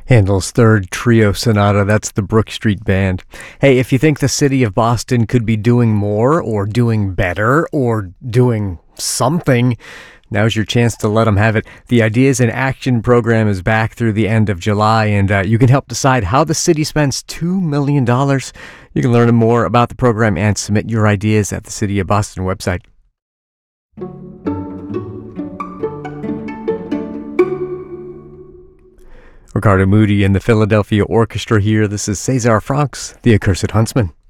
Handel's Third Trio Sonata. That's the Brook Street Band. Hey, if you think the city of Boston could be doing more or doing better or doing something, now's your chance to let them have it. The Ideas in Action program is back through the end of July, and you can help decide how the city spends $2 million. You can learn more about the program and submit your ideas at the City of Boston website. Ricardo Moody and the Philadelphia Orchestra here. This is César Franck's The Accursed Huntsman.